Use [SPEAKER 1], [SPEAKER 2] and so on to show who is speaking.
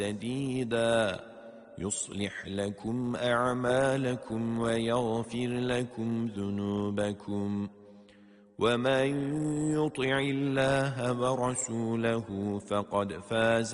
[SPEAKER 1] سديدا يصلح لكم أعمالكم ويغفر لكم ذنوبكم ومن يطع الله ورسوله فقد فاز